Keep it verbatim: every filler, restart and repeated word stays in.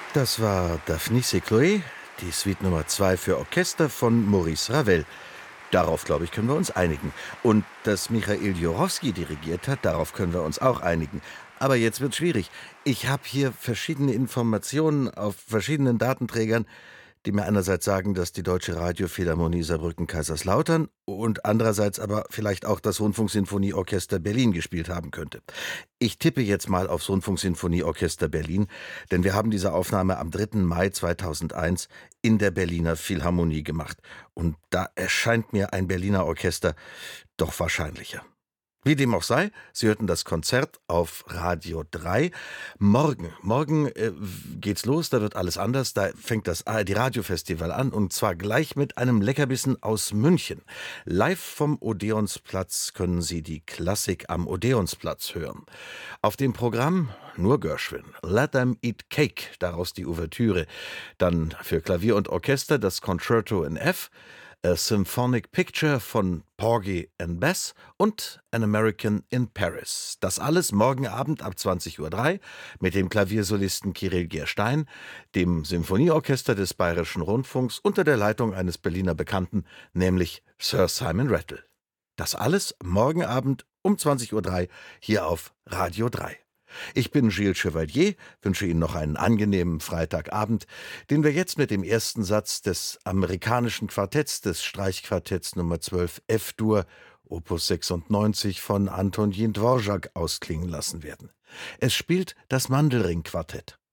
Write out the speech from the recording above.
Das war Daphnis et Chloé, die Suite Nummer zwei für Orchester von Maurice Ravel. Darauf, glaube ich, können wir uns einigen. Und dass Michail Jurowski dirigiert hat, darauf können wir uns auch einigen. Aber jetzt wird schwierig. Ich habe hier verschiedene Informationen auf verschiedenen Datenträgern, die mir einerseits sagen, dass die Deutsche Radiophilharmonie Saarbrücken-Kaiserslautern und andererseits aber vielleicht auch das Rundfunksinfonieorchester Berlin gespielt haben könnte. Ich tippe jetzt mal aufs Rundfunksinfonieorchester Berlin, denn wir haben diese Aufnahme am dritten Mai zweitausendeins in der Berliner Philharmonie gemacht. Und da erscheint mir ein Berliner Orchester doch wahrscheinlicher. Wie dem auch sei, Sie hörten das Konzert auf Radio drei. Morgen, morgen äh, geht's los, da wird alles anders. Da fängt das A R D-Radiofestival an und zwar gleich mit einem Leckerbissen aus München. Live vom Odeonsplatz können Sie die Klassik am Odeonsplatz hören. Auf dem Programm nur Gershwin, Let Them Eat Cake, daraus die Ouvertüre. Dann für Klavier und Orchester das Concerto in F, A Symphonic Picture von Porgy and Bess und An American in Paris. Das alles morgen Abend ab zwanzig Uhr drei mit dem Klaviersolisten Kirill Gerstein, dem Symphonieorchester des Bayerischen Rundfunks unter der Leitung eines Berliner Bekannten, nämlich Sir Simon Rattle. Das alles morgen Abend um zwanzig Uhr drei hier auf Radio drei. Ich bin Gilles Chevalier, wünsche Ihnen noch einen angenehmen Freitagabend, den wir jetzt mit dem ersten Satz des amerikanischen Quartetts, des Streichquartetts Nummer zwölf F-Dur, Opus sechsundneunzig von Antonin Dvorak ausklingen lassen werden. Es spielt das Mandelring-Quartett.